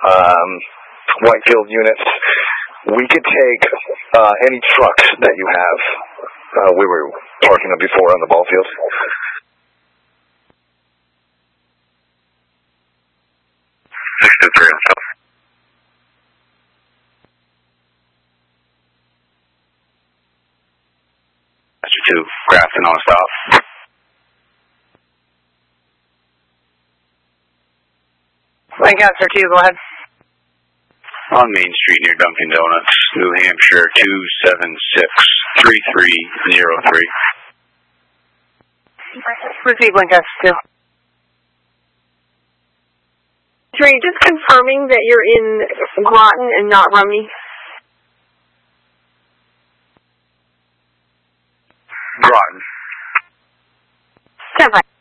Whitefield units. We could take any trucks that you have. We were parking them before on the ball field. That's 2, Grafton on stop. Lancaster 2, go ahead. On Main Street near Dunkin' Donuts, New Hampshire 276-3303. Receive Lancaster 2. 3, just confirming that you're in Groton and not Rumney. Groton. Stand by.